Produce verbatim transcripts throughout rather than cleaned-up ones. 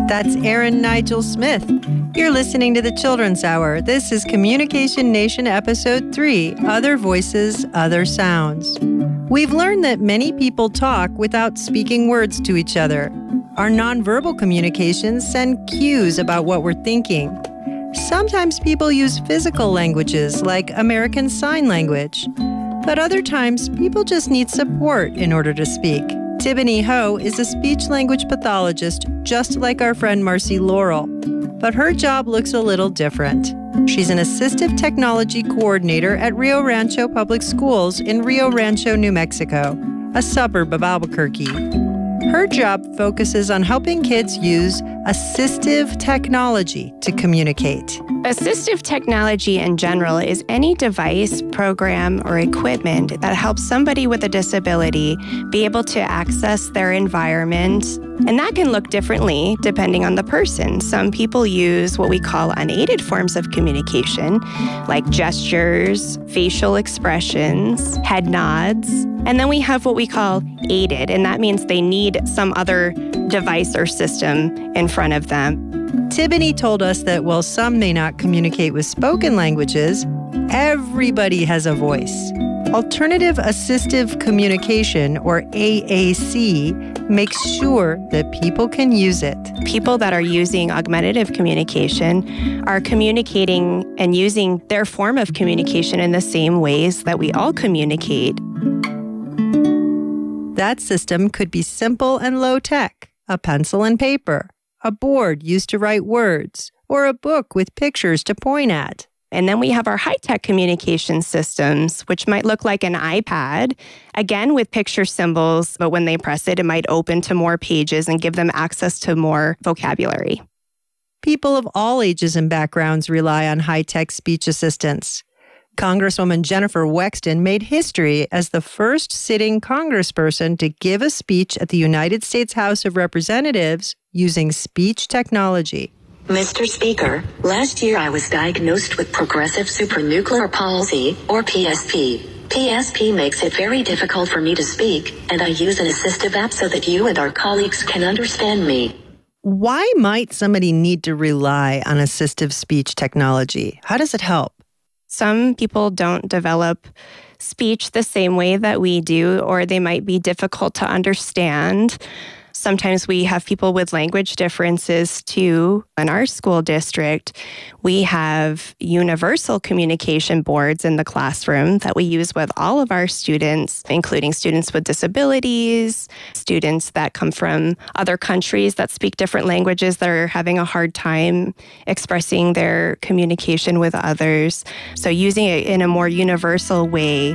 That's Aaron Nigel Smith. You're listening to the Children's Hour. This is Communication Nation Episode three, Other Voices, Other Sounds. We've learned that many people talk without speaking words to each other. Our nonverbal communications send cues about what we're thinking. Sometimes people use physical languages like American Sign Language. But other times, people just need support in order to speak. Tibony Ho is a speech-language pathologist just like our friend Marcy Laurel. But her job looks a little different. She's an assistive technology coordinator at Rio Rancho Public Schools in Rio Rancho, New Mexico, a suburb of Albuquerque. Her job focuses on helping kids use assistive technology to communicate. Assistive technology in general is any device, program, or equipment that helps somebody with a disability be able to access their environment. And that can look differently depending on the person. Some people use what we call unaided forms of communication, like gestures, facial expressions, head nods. And then we have what we call aided, and that means they need some other device or system in front of them. Tibony told us that while some may not communicate with spoken languages, everybody has a voice. Alternative Assistive Communication, or A A C, makes sure that people can use it. People that are using augmentative communication are communicating and using their form of communication in the same ways that we all communicate. That system could be simple and low-tech, a pencil and paper, a board used to write words, or a book with pictures to point at. And then we have our high-tech communication systems, which might look like an iPad, again with picture symbols, but when they press it, it might open to more pages and give them access to more vocabulary. People of all ages and backgrounds rely on high-tech speech assistants. Congresswoman Jennifer Wexton made history as the first sitting congressperson to give a speech at the United States House of Representatives using speech technology. Mister Speaker, last year I was diagnosed with progressive supranuclear palsy, or P S P. P S P makes it very difficult for me to speak, and I use an assistive app so that you and our colleagues can understand me. Why might somebody need to rely on assistive speech technology? How does it help? Some people don't develop speech the same way that we do, or they might be difficult to understand. Sometimes we have people with language differences too. In our school district, we have universal communication boards in the classroom that we use with all of our students, including students with disabilities, students that come from other countries that speak different languages that are having a hard time expressing their communication with others. So using it in a more universal way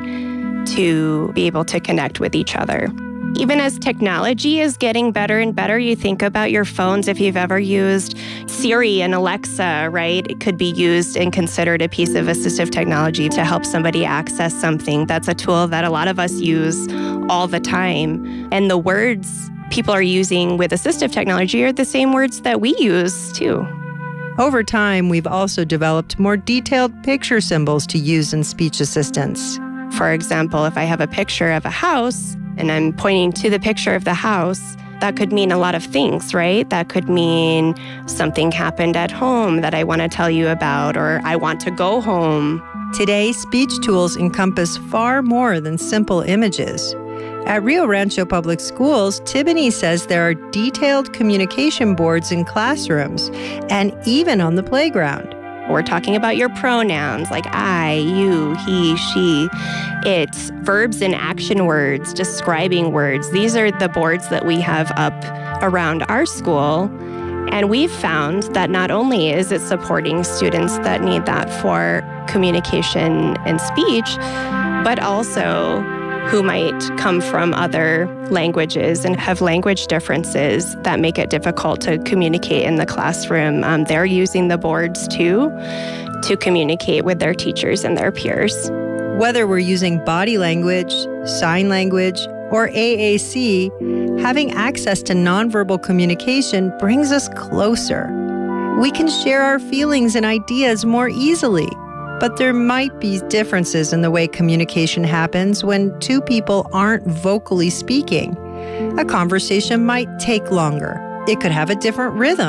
to be able to connect with each other. Even as technology is getting better and better, you think about your phones. If you've ever used Siri and Alexa, right? It could be used and considered a piece of assistive technology to help somebody access something. That's a tool that a lot of us use all the time. And the words people are using with assistive technology are the same words that we use too. Over time, we've also developed more detailed picture symbols to use in speech assistance. For example, if I have a picture of a house, and I'm pointing to the picture of the house, that could mean a lot of things, right? That could mean something happened at home that I want to tell you about, or I want to go home. Today, speech tools encompass far more than simple images. At Rio Rancho Public Schools, Tibony says there are detailed communication boards in classrooms and even on the playground. We're talking about your pronouns like I, you, he, she. It's verbs and action words, describing words. These are the boards that we have up around our school. And we've found that not only is it supporting students that need that for communication and speech, but also who might come from other languages and have language differences that make it difficult to communicate in the classroom. Um, they're using the boards too to communicate with their teachers and their peers. Whether we're using body language, sign language, or A A C, having access to nonverbal communication brings us closer. We can share our feelings and ideas more easily. But there might be differences in the way communication happens when two people aren't vocally speaking. A conversation might take longer. It could have a different rhythm.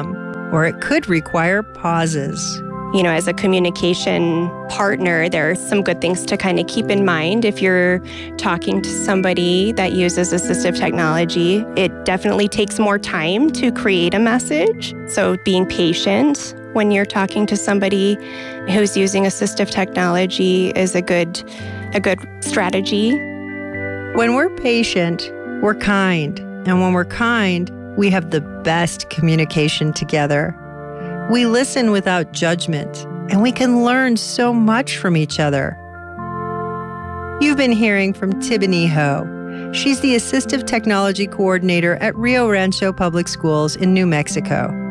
or it could require pauses. You know, as a communication partner, there are some good things to kind of keep in mind if you're talking to somebody that uses assistive technology. It definitely takes more time to create a message. So being patient when you're talking to somebody who's using assistive technology is a good, a good strategy. When we're patient, we're kind. And when we're kind, we have the best communication together. We listen without judgment, and we can learn so much from each other. You've been hearing from Tibony Ho. She's the Assistive Technology Coordinator at Rio Rancho Public Schools in New Mexico.